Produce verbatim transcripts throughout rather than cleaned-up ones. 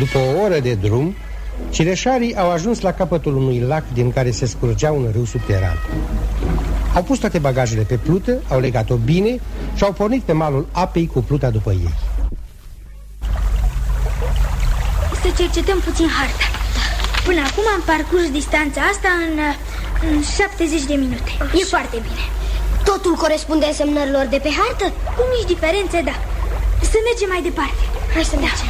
după o oră de drum, cireșarii au ajuns la capătul unui lac din care se scurgea un râu subteran. Au pus toate bagajele pe plută, au legat-o bine și au pornit pe malul apei cu pluta după ei. Să cercetăm puțin harta. Până acum am parcurs distanța asta în, în șaptezeci de minute. E foarte bine. Totul corespunde semnărilor de pe hartă? Cu mici diferențe, da. Să mergem mai departe. Hai să mergem.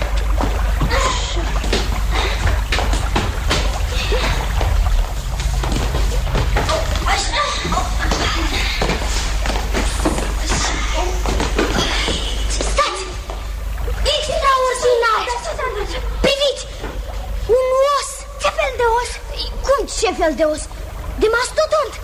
Stați! Extraordinar! Priviți! Un os! Ce fel de os? Cum ce fel de os? De mastodont!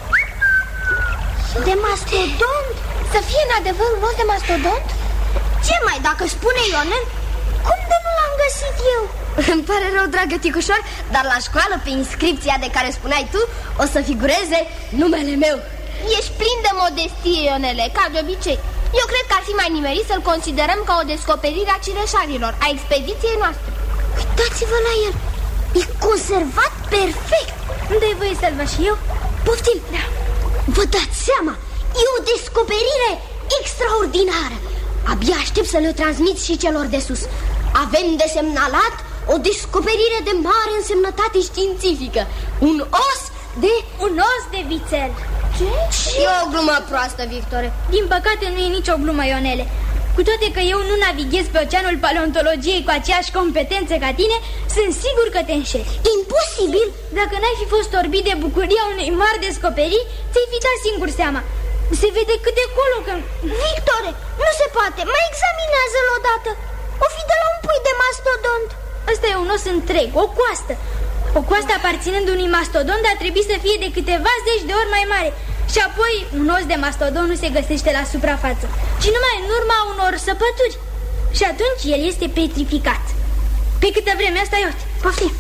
De mastodont? Să fie în adevăr un os de mastodont? Ce mai, dacă spune Ionel? Cum de nu l-am găsit eu? Îmi pare rău, dragă ticușor, dar la școală, pe inscripția de care spuneai tu, o să figureze numele meu. Ești plin de modestie, Ionele, ca de obicei. Eu cred că ar fi mai nimerit să-l considerăm ca o descoperire a cireșarilor, a expediției noastre. Uitați-vă la el, e conservat perfect. Unde-i voie să-l văd și eu? Poftim, da. Vă dați seama, e o descoperire extraordinară. Abia aștept să le transmit și celor de sus. Avem de semnalat o descoperire de mare însemnătate științifică. Un os de... Un os de vițel. Ce? E o glumă proastă, Victore. Din păcate nu e nicio glumă, Ionele. Cu toate că eu nu navighez pe oceanul paleontologiei cu aceeași competențe ca tine, sunt sigur că te înșeli. Imposibil! Dacă n-ai fi fost orbit de bucuria unei mari descoperiri, ți-ai fi dat singur seama. Se vede cât de colo că... Victore, nu se poate, mai examinează-l odată. O fi de la un pui de mastodont. Ăsta e un os întreg, o coastă. O coastă aparținând unui mastodont ar trebui să fie de câteva zeci de ori mai mare. Și apoi, un os de mastodont nu se găsește la suprafață, ci numai în urma unor săpături. Și atunci el este petrificat. Pe câtă vreme asta, iute, poftim.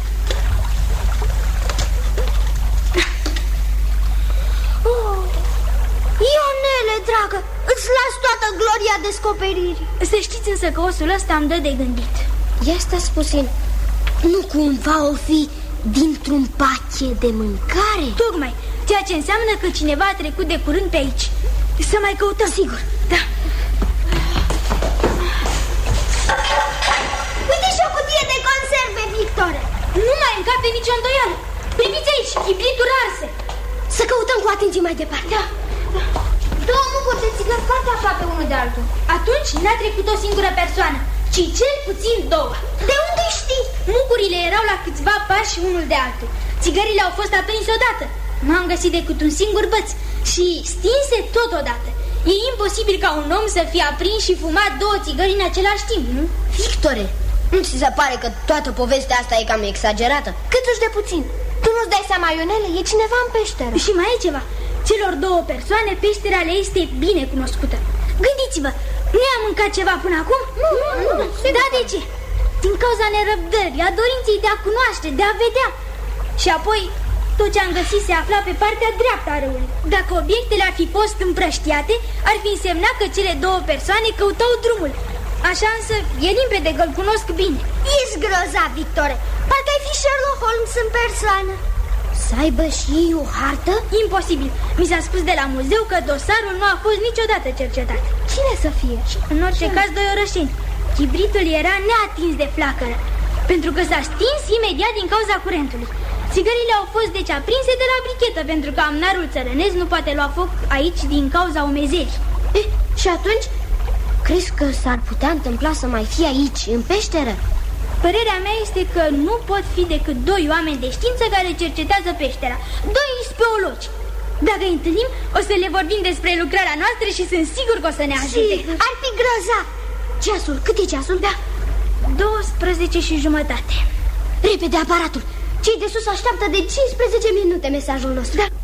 Oh, Ionele, dragă, îți las toată gloria descoperirii. Să știți însă că osul ăsta îmi dă de gândit. Ia stați puțin, nu cumva o fi dintr-un pachet de mâncare? Tocmai, ceea ce înseamnă că cineva a trecut de curând pe aici. Să mai căutăm. Sigur. Da. Uite și o cutie de conserve, Victore. Nu mai încape nicio îndoială. Priviți aici, chibrituri arse. Să căutăm cu atenție mai departe. Da, da. Două mucuri de țigări foarte aproape unul de altul. Atunci n-a trecut o singură persoană, ci cel puțin două. De unde știi? Mucurile erau la câțiva pași unul de altul. Țigările au fost aprinse odată. N-am găsit decât un singur băț și stinse totodată. E imposibil ca un om să fie aprins și fumat două țigări în același timp, nu? Victore, nu ți se pare că toată povestea asta e cam exagerată? Câtuși de puțin. Tu nu-ți dai seama, Ionele, e cineva în peșteră. Și mai e ceva. Celor două persoane, peștera le este bine cunoscută. Gândiți-vă, nu i-a mâncat ceva până acum? Nu, nu, nu. Da, de ce? Din cauza nerăbdării, a dorinței de a cunoaște, de a vedea. Și apoi, tot ce am găsit se afla pe partea dreaptă a râului. Dacă obiectele ar fi fost împrăștiate, ar fi însemnat că cele două persoane căutau drumul. Așa însă, e limpede că-l cunosc bine. Ești grozav, Victore. Parcă ai fi Sherlock Holmes în persoană. Să aibă și ei o hartă? Imposibil. Mi s-a spus de la muzeu că dosarul nu a fost niciodată cercetat. Cine să fie? În orice Cine? caz, doi orășeni. Chibritul era neatins de flacără, pentru că s-a stins imediat din cauza curentului. Țigările au fost deci aprinse de la brichetă, pentru că amnarul țărănesc nu poate lua foc aici din cauza umezelii. Eh, și atunci, crezi că s-ar putea întâmpla să mai fie aici, în peșteră? Părerea mea este că nu pot fi decât doi oameni de știință care cercetează peștera. Doi speologi. Dacă îi întâlnim, o să le vorbim despre lucrarea noastră și sunt sigur că o să ne ajute. Sigur. Ar fi grozav. Ceasul, cât e ceasul? Da, douăsprezece și jumătate. Repede aparatul. Cei de sus așteaptă de cincisprezece minute mesajul nostru. Da.